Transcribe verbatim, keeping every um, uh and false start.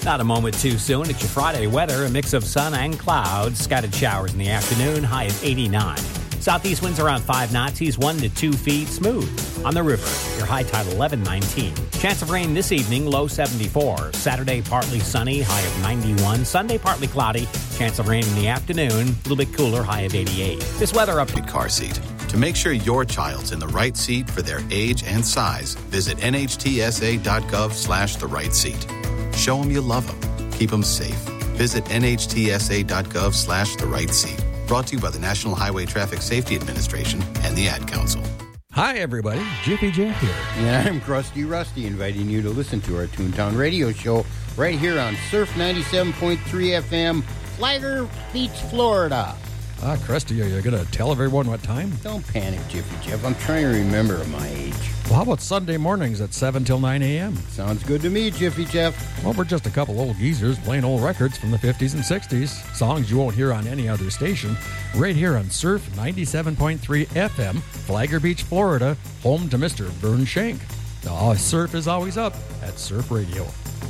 Not a moment too soon. It's your Friday weather, a mix of sun and clouds. Scattered showers in the afternoon, high of eighty-nine. Southeast winds around five knots, east one to two feet, smooth. On the river, your high tide eleven nineteen. Chance of rain this evening, low seventy-four. Saturday, partly sunny, high of ninety-one. Sunday, partly cloudy. Chance of rain in the afternoon, a little bit cooler, high of eighty-eight. This weather update. Car seat. To make sure your child's in the right seat for their age and size, visit nhtsa.gov slash the right seat. Show them you love them. Keep them safe. Visit nhtsa.gov slash the right seat. Brought to you by the National Highway Traffic Safety Administration and the Ad Council. Hi, everybody. Jiffy Jeff here. And I'm Crusty Rusty, inviting you to listen to our Toontown radio show right here on Surf ninety-seven point three F M, Flagler Beach, Florida. Ah, Krusty, are you going to tell everyone what time? Don't panic, Jiffy Jeff. I'm trying to remember my age. Well, how about Sunday mornings at seven till nine a.m.? Sounds good to me, Jiffy Jeff. Well, we're just a couple old geezers playing old records from the fifties and sixties. Songs you won't hear on any other station. Right here on Surf ninety-seven point three F M, Flagler Beach, Florida, home to Mister Vern Shank. Oh, Surf is always up at Surf Radio.